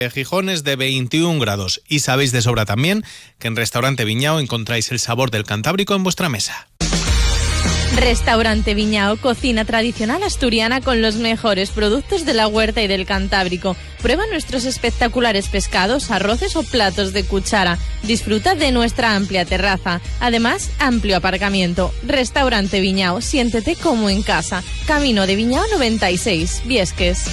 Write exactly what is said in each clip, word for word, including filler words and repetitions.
Gijón es de veintiún grados y sabéis de sobra también que en Restaurante Viñao encontráis el sabor del Cantábrico en vuestra mesa. Restaurante Viñao, cocina tradicional asturiana con los mejores productos de la huerta y del Cantábrico. Prueba nuestros espectaculares pescados, arroces o platos de cuchara. Disfruta de nuestra amplia terraza. Además, amplio aparcamiento. Restaurante Viñao, siéntete como en casa. Camino de Viñao noventa y seis, Viesques.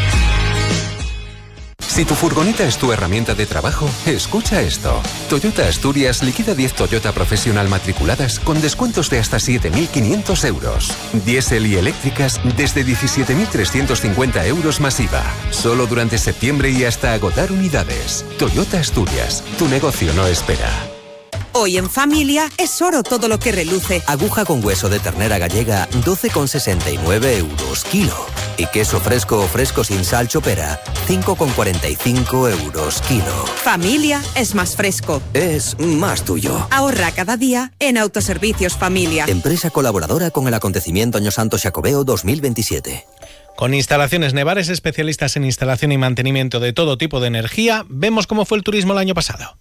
Si tu furgoneta es tu herramienta de trabajo, escucha esto. Toyota Asturias liquida diez Toyota Professional matriculadas con descuentos de hasta siete mil quinientos euros. Diésel y eléctricas desde diecisiete mil trescientos cincuenta euros más I V A. Solo durante septiembre y hasta agotar unidades. Toyota Asturias, tu negocio no espera. Hoy en familia es oro todo lo que reluce. Aguja con hueso de ternera gallega, doce con sesenta y nueve euros kilo. Y queso fresco o fresco sin sal chopera, cinco con cuarenta y cinco euros kilo. Familia es más fresco. Es más tuyo. Ahorra cada día en Autoservicios Familia. Empresa colaboradora con el acontecimiento Año Santo Xacobeo dos mil veintisiete. Con Instalaciones Nevares, especialistas en instalación y mantenimiento de todo tipo de energía, vemos cómo fue el turismo el año pasado.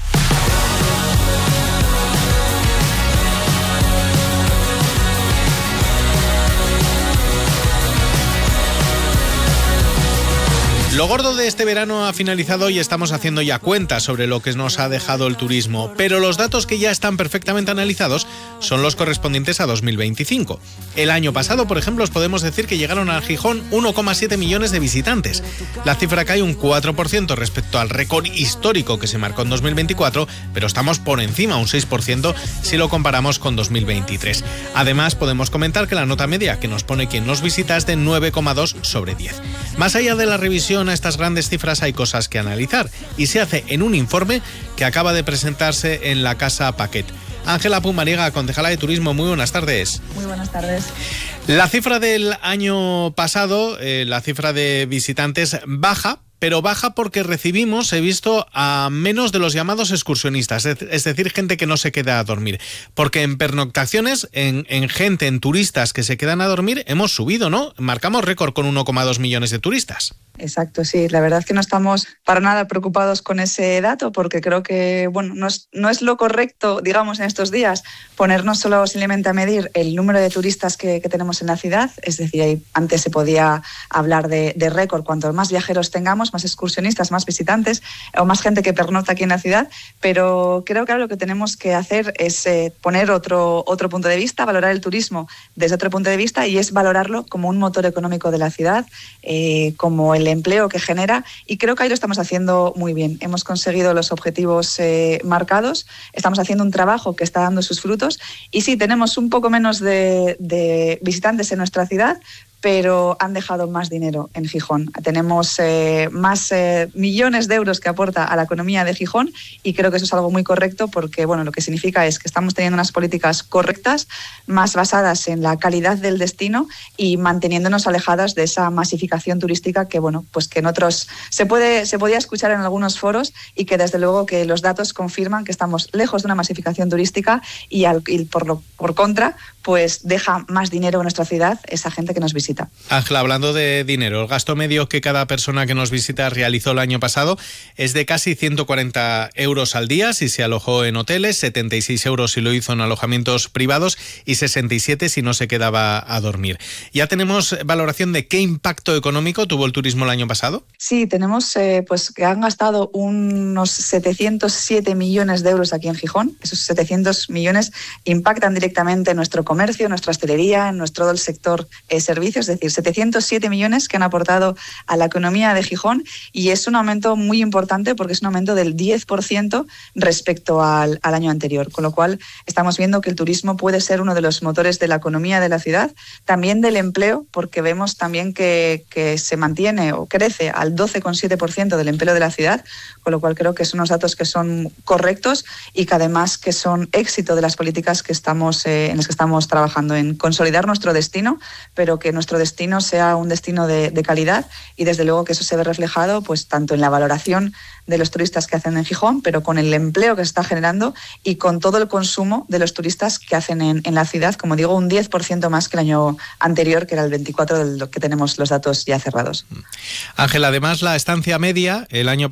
Lo gordo de este verano ha finalizado y estamos haciendo ya cuentas sobre lo que nos ha dejado el turismo, pero los datos que ya están perfectamente analizados son los correspondientes a dos mil veinticinco. El año pasado, por ejemplo, os podemos decir que llegaron a Gijón uno coma siete millones de visitantes. La cifra cae un cuatro por ciento respecto al récord histórico que se marcó en dos mil veinticuatro, pero estamos por encima, un seis por ciento, si lo comparamos con dos mil veintitrés. Además, podemos comentar que la nota media que nos pone quien nos visita es de nueve coma dos sobre diez. Más allá de la revisión a estas grandes cifras hay cosas que analizar y se hace en un informe que acaba de presentarse en la Casa Paquet. Ángela Pumariega, concejala de Turismo, muy buenas tardes. Muy buenas tardes. La cifra del año pasado, eh, la cifra de visitantes baja, pero baja porque recibimos, he visto, a menos de los llamados excursionistas, es decir, gente que no se queda a dormir. Porque en pernoctaciones, en, en gente, en turistas que se quedan a dormir, hemos subido, ¿no? Marcamos récord con uno coma dos millones de turistas. Exacto, sí. La verdad es que no estamos para nada preocupados con ese dato porque creo que bueno, no es, no es lo correcto, digamos, en estos días ponernos solo simplemente a medir el número de turistas que, que tenemos en la ciudad. Es decir, ahí antes se podía hablar de, de récord. Cuanto más viajeros tengamos, más excursionistas, más visitantes o más gente que pernocta aquí en la ciudad. Pero creo que ahora lo que tenemos que hacer es eh, poner otro, otro punto de vista, valorar el turismo desde otro punto de vista y es valorarlo como un motor económico de la ciudad, eh, como el el empleo que genera y creo que ahí lo estamos haciendo muy bien. Hemos conseguido los objetivos eh, marcados, estamos haciendo un trabajo que está dando sus frutos y sí, tenemos un poco menos de, de visitantes en nuestra ciudad, pero han dejado más dinero en Gijón. Tenemos eh, más eh, millones de euros que aporta a la economía de Gijón y creo que eso es algo muy correcto porque bueno, lo que significa es que estamos teniendo unas políticas correctas, más basadas en la calidad del destino y manteniéndonos alejadas de esa masificación turística que bueno, pues que en otros se puede se podía escuchar en algunos foros y que desde luego que los datos confirman que estamos lejos de una masificación turística y, al, y por lo por contra, pues deja más dinero en nuestra ciudad esa gente que nos visita. Ángela, hablando de dinero, el gasto medio que cada persona que nos visita realizó el año pasado es de casi ciento cuarenta euros al día si se alojó en hoteles, setenta y seis euros si lo hizo en alojamientos privados y sesenta y siete si no se quedaba a dormir. ¿Ya tenemos valoración de qué impacto económico tuvo el turismo el año pasado? Sí, tenemos eh, pues que han gastado unos setecientos siete millones de euros aquí en Gijón. Esos setecientos millones impactan directamente en nuestro comercio, en nuestra hostelería, en nuestro todo el sector eh, servicios. Es decir, setecientos siete millones que han aportado a la economía de Gijón y es un aumento muy importante porque es un aumento del diez por ciento respecto al, al año anterior, con lo cual estamos viendo que el turismo puede ser uno de los motores de la economía de la ciudad, también del empleo, porque vemos también que, que se mantiene o crece al doce coma siete por ciento del empleo de la ciudad, con lo cual creo que son unos datos que son correctos y que además que son éxito de las políticas que estamos, eh, en las que estamos trabajando en consolidar nuestro destino, pero que nuestro destino sea un destino de, de calidad y desde luego que eso se ve reflejado pues tanto en la valoración de los turistas que hacen en Gijón, pero con el empleo que se está generando y con todo el consumo de los turistas que hacen en, en la ciudad, como digo, un diez por ciento más que el año anterior, que era el veinticuatro por ciento del que tenemos los datos ya cerrados. Ángela, además la estancia media el año